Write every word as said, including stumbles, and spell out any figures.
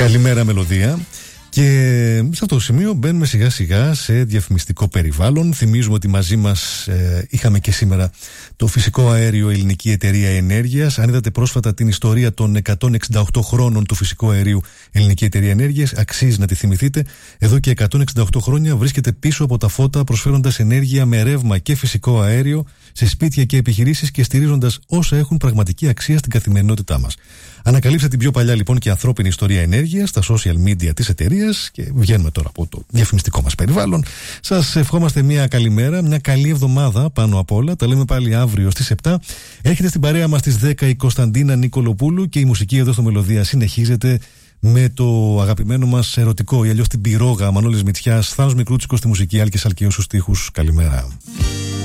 Καλημέρα, Μελωδία. Και σε αυτό το σημείο μπαίνουμε σιγά σιγά σε διαφημιστικό περιβάλλον. Θυμίζουμε ότι μαζί μας ε, είχαμε και σήμερα το φυσικό αέριο Ελληνική Εταιρεία Ενέργειας. Αν είδατε πρόσφατα την ιστορία των εκατόν εξήντα οκτώ χρόνων του φυσικού αερίου Ελληνική Εταιρεία Ενέργειας, αξίζει να τη θυμηθείτε. Εδώ και εκατόν εξήντα οκτώ χρόνια βρίσκεται πίσω από τα φώτα, προσφέροντας ενέργεια με ρεύμα και φυσικό αέριο σε σπίτια και επιχειρήσεις και στηρίζοντας όσα έχουν πραγματική αξία στην καθημερινότητά μας. Ανακαλύψτε την πιο παλιά λοιπόν και ανθρώπινη ιστορία ενέργειας στα social media της εταιρείας και βγαίνουμε τώρα από το διαφημιστικό μας περιβάλλον. Σας ευχόμαστε μια καλημέρα, μια καλή εβδομάδα πάνω απ' όλα. Τα λέμε πάλι αύριο στις επτά. Έρχεται στην παρέα μας στις δέκα η Κωνσταντίνα Νικολοπούλου και η μουσική εδώ στο Μελωδία συνεχίζεται με το αγαπημένο μας ερωτικό ή αλλιώς την πυρόγα Μανώλης Μητσιάς, Θάνος Μικρούτσικος στη μουσική, Άλκης Αλκαιός στους στίχους. Καλημέρα.